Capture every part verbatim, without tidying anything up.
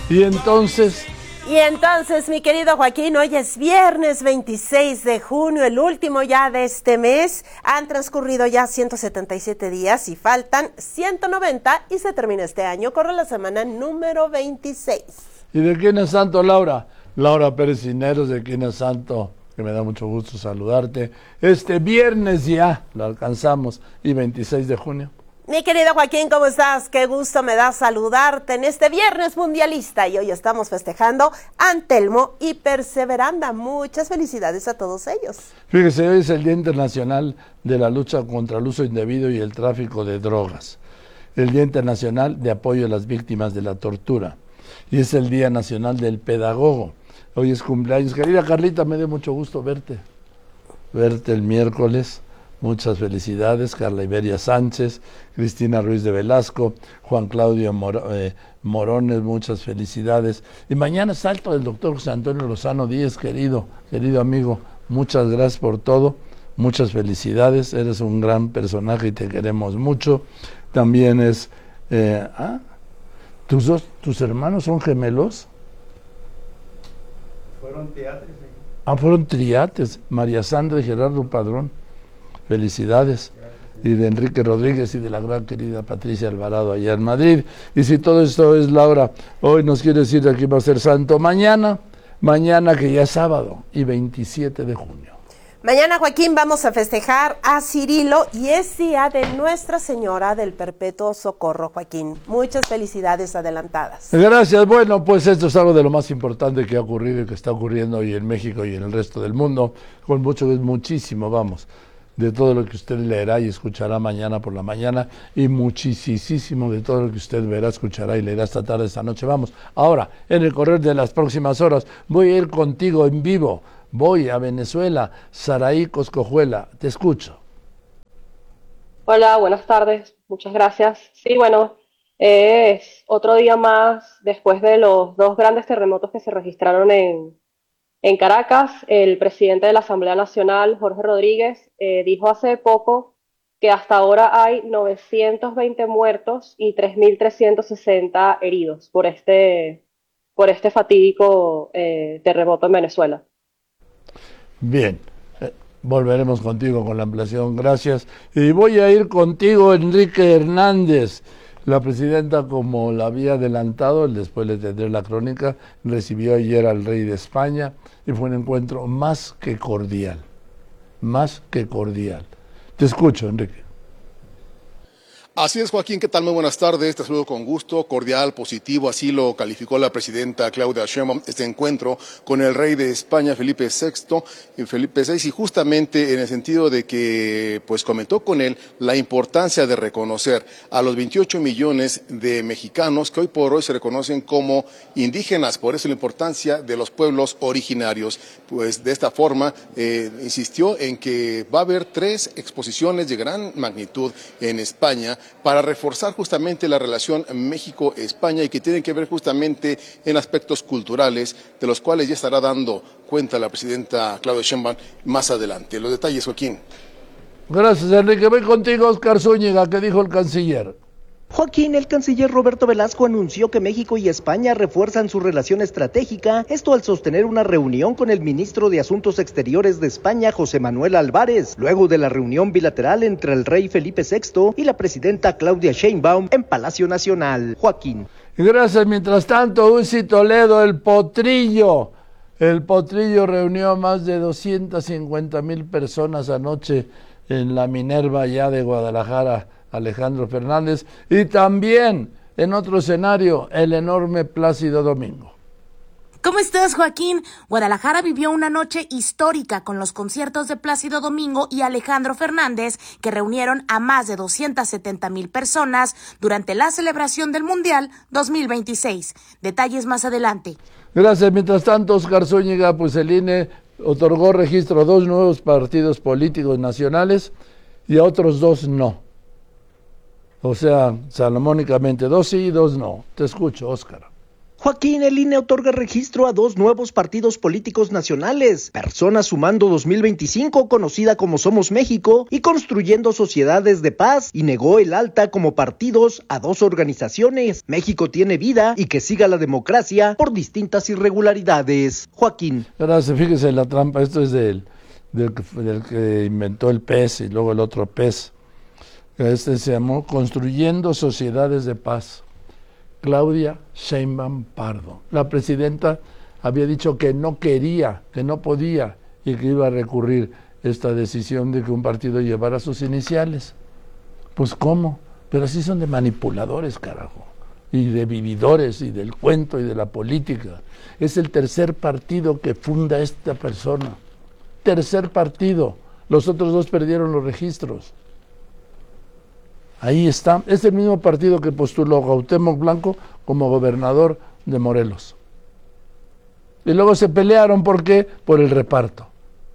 Y entonces... Y entonces, mi querido Joaquín, hoy es viernes veintiséis de junio, el último ya de este mes. Han transcurrido ya ciento setenta y siete días y faltan ciento noventa y se termina este año. Corre la semana número veintiséis. ¿Y de quién es santo, Laura? Laura Pérez Cisneros, de quién es santo, que me da mucho gusto saludarte. Este viernes ya lo alcanzamos, y veintiséis de junio. Mi querido Joaquín, ¿cómo estás? Qué gusto me da saludarte en este viernes mundialista y hoy estamos festejando a Antelmo y Perseveranda. Muchas felicidades a todos ellos. Fíjese, hoy es el Día Internacional de la Lucha contra el Uso Indebido y el Tráfico de Drogas, el Día Internacional de Apoyo a las Víctimas de la Tortura y es el Día Nacional del Pedagogo. Hoy es cumpleaños. Querida Carlita, me dio mucho gusto verte, verte el miércoles. Muchas felicidades, Carla Iberia Sánchez, Cristina Ruiz de Velasco, Juan Claudio Mor eh, Morones, muchas felicidades. Y mañana salto del doctor José Antonio Lozano Díez, querido, querido amigo, muchas gracias por todo, muchas felicidades, eres un gran personaje y te queremos mucho. También es, eh, ¿ah? ¿Tus, dos, ¿Tus hermanos son gemelos? Fueron triates. Ah, fueron triates, María Sandra y Gerardo Padrón. Felicidades, y de Enrique Rodríguez y de la gran querida Patricia Alvarado allá en Madrid. Y si todo esto es, Laura, hoy nos quiere decir que aquí va a ser santo, mañana, mañana que ya es sábado y veintisiete de junio. Mañana, Joaquín, vamos a festejar a Cirilo y es día de Nuestra Señora del Perpetuo Socorro, Joaquín. Muchas felicidades adelantadas. Gracias. Bueno, pues esto es algo de lo más importante que ha ocurrido y que está ocurriendo hoy en México y en el resto del mundo, con mucho, es muchísimo, vamos, de todo lo que usted leerá y escuchará mañana por la mañana y muchísimo de todo lo que usted verá, escuchará y leerá esta tarde, esta noche. Vamos, ahora, en el correr de las próximas horas, voy a ir contigo en vivo, voy a Venezuela. Saraí Coscojuela, te escucho. Hola, buenas tardes, muchas gracias. Sí, bueno, es otro día más después de los dos grandes terremotos que se registraron en En Caracas. El presidente de la Asamblea Nacional, Jorge Rodríguez, eh, dijo hace poco que hasta ahora hay novecientos veinte muertos y tres mil trescientos sesenta heridos por este, por este fatídico eh, terremoto en Venezuela. Bien, eh, volveremos contigo con la ampliación, gracias. Y voy a ir contigo, Enrique Hernández. La presidenta, como la había adelantado, después le tendré la crónica, recibió ayer al rey de España y fue un encuentro más que cordial, más que cordial. Te escucho, Enrique. Así es, Joaquín, ¿qué tal? Muy buenas tardes, te saludo con gusto, cordial, positivo, así lo calificó la presidenta Claudia Sheinbaum, este encuentro con el rey de España, Felipe sexto, y Felipe sexto, y justamente en el sentido de que, pues, comentó con él la importancia de reconocer a los veintiocho millones de mexicanos que hoy por hoy se reconocen como indígenas, por eso la importancia de los pueblos originarios. Pues de esta forma, eh, insistió en que va a haber tres exposiciones de gran magnitud en España, para reforzar justamente la relación México-España y que tienen que ver justamente en aspectos culturales, de los cuales ya estará dando cuenta la presidenta Claudia Sheinbaum más adelante. Los detalles, Joaquín. Gracias, Enrique. Voy contigo, Oscar Zúñiga. ¿Qué dijo el canciller? Joaquín, el canciller Roberto Velasco anunció que México y España refuerzan su relación estratégica, esto al sostener una reunión con el ministro de Asuntos Exteriores de España, José Manuel Álvarez, luego de la reunión bilateral entre el rey Felipe sexto y la presidenta Claudia Sheinbaum en Palacio Nacional. Joaquín. Gracias. Mientras tanto, Uzi Toledo, el potrillo, el potrillo reunió a más de doscientas cincuenta mil personas anoche en la Minerva ya de Guadalajara, Alejandro Fernández, y también en otro escenario, el enorme Plácido Domingo. ¿Cómo estás, Joaquín? Guadalajara vivió una noche histórica con los conciertos de Plácido Domingo y Alejandro Fernández, que reunieron a más de doscientas setenta mil personas durante la celebración del Mundial dos mil veintiséis. Detalles más adelante. Gracias. Mientras tanto, Oscar Zúñiga, pues el I N E otorgó registro a dos nuevos partidos políticos nacionales y a otros dos no. O sea, salomónicamente, dos sí y dos no. Te escucho, Óscar. Joaquín, el I N E otorga registro a dos nuevos partidos políticos nacionales, Personas Sumando dos mil veinticinco, conocida como Somos México, y Construyendo Sociedades de Paz, y negó el alta como partidos a dos organizaciones, México Tiene Vida y Que Siga la Democracia, por distintas irregularidades. Joaquín. Gracias, fíjese la trampa, esto es del, del, del que inventó el P E S y luego el otro P E S. Este se llamó Construyendo Sociedades de Paz. Claudia Sheinbaum Pardo. La presidenta había dicho que no quería, que no podía y que iba a recurrir esta decisión de que un partido llevara sus iniciales. Pues ¿cómo? Pero así son de manipuladores, carajo, y de vividores y del cuento y de la política. Es el tercer partido que funda esta persona. Tercer partido. Los otros dos perdieron los registros. Ahí está, es el mismo partido que postuló Cuauhtémoc Blanco como gobernador de Morelos. Y luego se pelearon, ¿por qué? Por el reparto.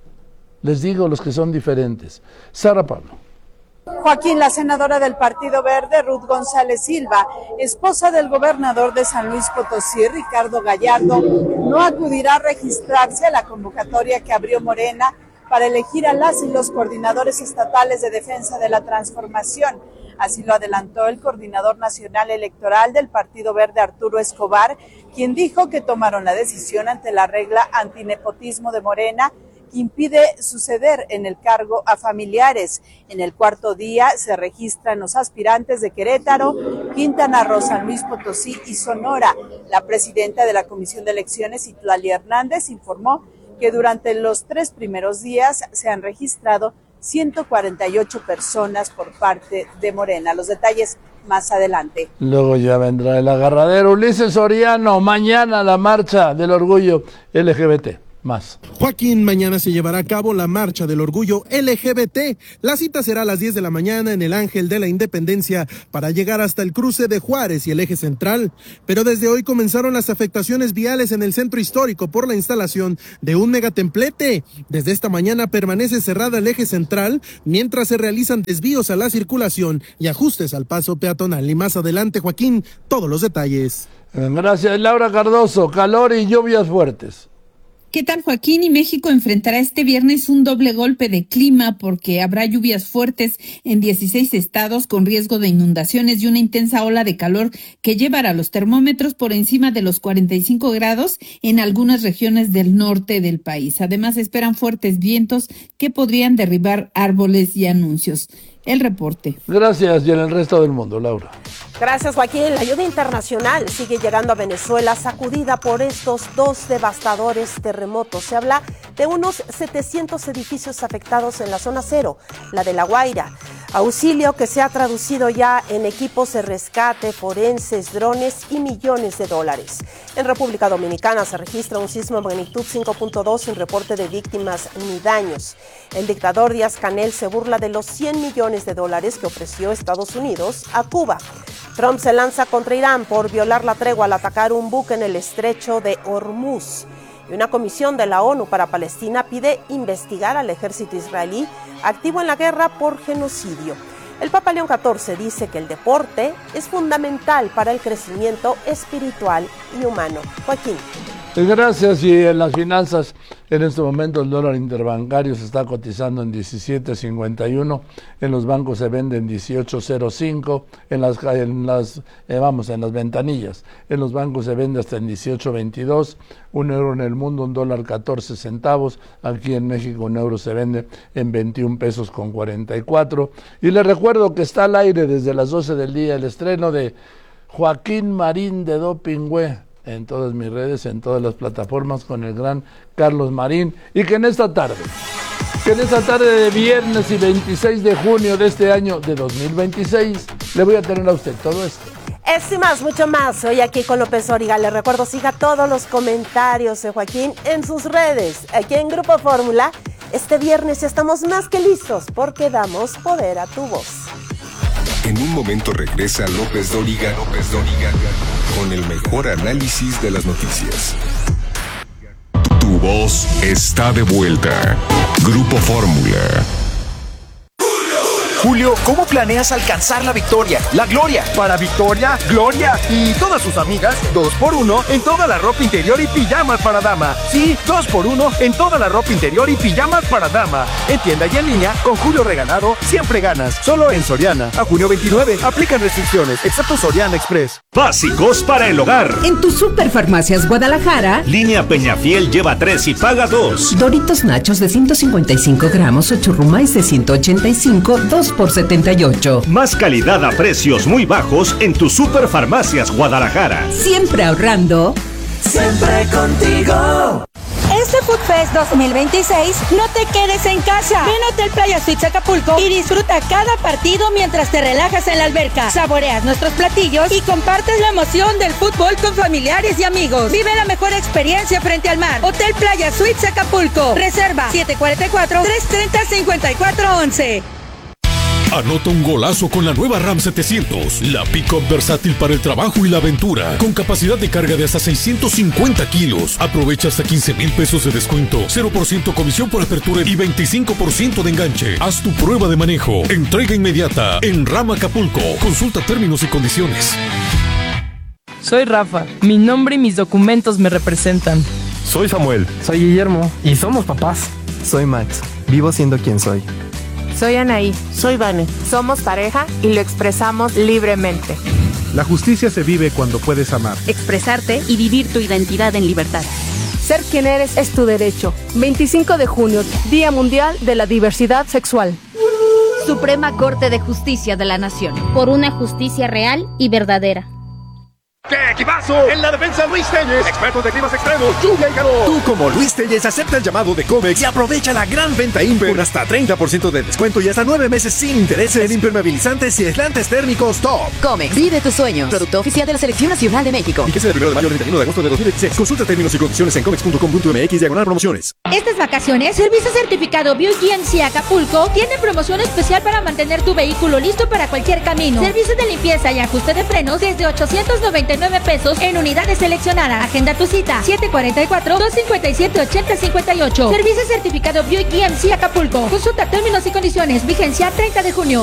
Les digo los que son diferentes. Sara Pablo. Joaquín, la senadora del Partido Verde, Ruth González Silva, esposa del gobernador de San Luis Potosí, Ricardo Gallardo, no acudirá a registrarse a la convocatoria que abrió Morena para elegir a las y los coordinadores estatales de defensa de la transformación. Así lo adelantó el coordinador nacional electoral del Partido Verde, Arturo Escobar, quien dijo que tomaron la decisión ante la regla antinepotismo de Morena, que impide suceder en el cargo a familiares. En el cuarto día se registran los aspirantes de Querétaro, Quintana Roo, San Luis Potosí y Sonora. La presidenta de la Comisión de Elecciones, Itlali Hernández, informó que durante los tres primeros días se han registrado ciento cuarenta y ocho personas por parte de Morena. Los detalles más adelante. Luego ya vendrá el agarradero. Ulises Soriano, mañana la marcha del orgullo L G B T. Más. Joaquín, mañana se llevará a cabo la Marcha del Orgullo L G B T. La cita será a las diez de la mañana en el Ángel de la Independencia para llegar hasta el cruce de Juárez y el eje central. Pero desde hoy comenzaron las afectaciones viales en el centro histórico por la instalación de un megatemplete. Desde esta mañana permanece cerrada el eje central mientras se realizan desvíos a la circulación y ajustes al paso peatonal. Y más adelante, Joaquín, todos los detalles. Gracias, Laura Cardoso. Calor y lluvias fuertes. ¿Qué tal, Joaquín? Y México enfrentará este viernes un doble golpe de clima porque habrá lluvias fuertes en dieciséis estados con riesgo de inundaciones y una intensa ola de calor que llevará los termómetros por encima de los cuarenta y cinco grados en algunas regiones del norte del país. Además, esperan fuertes vientos que podrían derribar árboles y anuncios. El reporte. Gracias, y en el resto del mundo, Laura. Gracias, Joaquín. La ayuda internacional sigue llegando a Venezuela, sacudida por estos dos devastadores terremotos. Se habla de unos setecientos edificios afectados en la zona cero, la de La Guaira. Auxilio que se ha traducido ya en equipos de rescate, forenses, drones y millones de dólares. En República Dominicana se registra un sismo de magnitud cinco punto dos sin reporte de víctimas ni daños. El dictador Díaz-Canel se burla de los cien millones de dólares que ofreció Estados Unidos a Cuba. Trump se lanza contra Irán por violar la tregua al atacar un buque en el estrecho de Hormuz. Y una comisión de la ONU para Palestina pide investigar al ejército israelí activo en la guerra por genocidio. El Papa León catorce dice que el deporte es fundamental para el crecimiento espiritual y humano. Joaquín. Gracias. Y en las finanzas, en este momento el dólar interbancario se está cotizando en diecisiete cincuenta y uno, en los bancos se vende en dieciocho cero cinco, en las, en las eh, vamos, en las ventanillas, en los bancos se vende hasta en dieciocho veintidós, un euro en el mundo, un dólar catorce centavos, aquí en México un euro se vende en veintiún pesos con cuarenta y cuatro, y les recuerdo que está al aire desde las doce del día el estreno de Joaquín Marín de Dopingüe, en todas mis redes, en todas las plataformas, con el gran Carlos Marín, y que en esta tarde, que en esta tarde de viernes y veintiséis de junio de este año de dos mil veintiséis, le voy a tener a usted todo esto. Esto y más, mucho más, hoy aquí con López Dóriga. Le recuerdo, siga todos los comentarios de Joaquín en sus redes, aquí en Grupo Fórmula. Este viernes estamos más que listos porque damos poder a tu voz. En un momento regresa López Dóriga, López Dóriga, con el mejor análisis de las noticias. Tu voz está de vuelta. Grupo Fórmula. Julio, ¿cómo planeas alcanzar la victoria, la gloria? Para Victoria, Gloria y todas sus amigas, dos por uno en toda la ropa interior y pijamas para dama. Sí, dos por uno en toda la ropa interior y pijamas para dama. En tienda y en línea, con Julio Regalado, siempre ganas. Solo en Soriana. A junio veintinueve, aplican restricciones, excepto Soriana Express. Básicos para el hogar. En tu Superfarmacias Guadalajara, Línea Peñafiel lleva tres y paga dos. Doritos Nachos de ciento cincuenta y cinco gramos o churrumais de ciento ochenta y cinco, dos por setenta y ocho. Más calidad a precios muy bajos en tu Superfarmacias Guadalajara. Siempre ahorrando. Siempre contigo. Este Food Fest dos mil veintiséis, no te quedes en casa. Ven a Hotel Playa Suites Acapulco y disfruta cada partido mientras te relajas en la alberca. Saboreas nuestros platillos y compartes la emoción del fútbol con familiares y amigos. Vive la mejor experiencia frente al mar. Hotel Playa Suites Acapulco. Reserva siete cuatro cuatro, tres tres cero, cinco cuatro once. Anota un golazo con la nueva RAM setecientos, la pick-up versátil para el trabajo y la aventura, con capacidad de carga de hasta seiscientos cincuenta kilos. Aprovecha hasta quince mil pesos de descuento, cero por ciento comisión por apertura y veinticinco por ciento de enganche. Haz tu prueba de manejo. Entrega inmediata en RAM Acapulco. Consulta términos y condiciones. Soy Rafa. Mi nombre y mis documentos me representan. Soy Samuel. Soy Guillermo. Y somos papás. Soy Max. Vivo siendo quien soy. Soy Anaí. Soy Vane. Somos pareja y lo expresamos libremente. La justicia se vive cuando puedes amar, expresarte y vivir tu identidad en libertad. Ser quien eres es tu derecho. veinticinco de junio, Día Mundial de la Diversidad Sexual. Suprema Corte de Justicia de la Nación. Por una justicia real y verdadera. ¡Qué equipazo! En la defensa Luis Telles, expertos de climas extremos, lluvia y calor. Tú como Luis Telles acepta el llamado de Comex y aprovecha la gran venta Imper por hasta treinta por ciento de descuento y hasta nueve meses sin intereses en impermeabilizantes y aislantes térmicos top. Comex, vive tus sueños. Producto oficial de la Selección Nacional de México. Fíjese del primero de mayo al treinta y uno de agosto de dos mil dieciséis. Consulta términos y condiciones en comex punto com punto m x diagonal promociones. Estas vacaciones, Servicio Certificado B U G M C Acapulco tiene promoción especial para mantener tu vehículo listo para cualquier camino. Servicios de limpieza y ajuste de frenos desde ochocientos noventa y nueve pesos en unidades seleccionadas. Agenda tu cita siete cuatro cuatro, dos cinco siete, ocho cero cinco ocho. Servicio Certificado B U G M C Acapulco. Consulta términos y condiciones. Vigencia treinta de junio.